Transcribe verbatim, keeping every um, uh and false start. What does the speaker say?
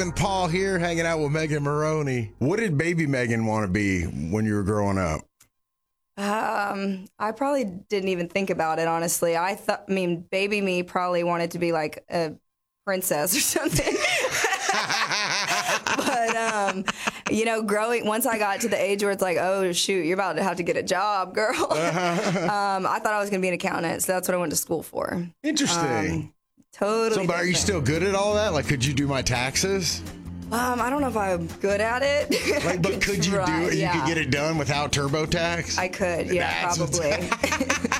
And Paul here hanging out with Megan Maroney. What did baby Megan want to be when you were growing up? Um, I probably didn't even think about it, honestly. I thought, I mean, baby me probably wanted to be like a princess or something. But, um, you know, growing, once I got to the age where it's like, oh, shoot, you're about to have to get a job, girl. um, I thought I was going to be an accountant, so that's what I went to school for. Interesting. Um, totally. So, are you still good at all that? Like, could you do my taxes? Um, I don't know if I'm good at it. Like, but could you try, do it? yeah. You could get it done without TurboTax? I could, yeah, That's probably.